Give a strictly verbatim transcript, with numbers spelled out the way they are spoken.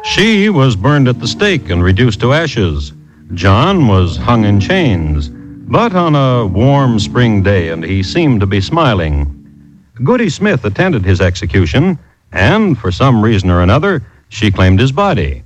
She was burned at the stake and reduced to ashes. John was hung in chains, but on a warm spring day, and he seemed to be smiling. Goody Smith attended his execution, and for some reason or another, she claimed his body.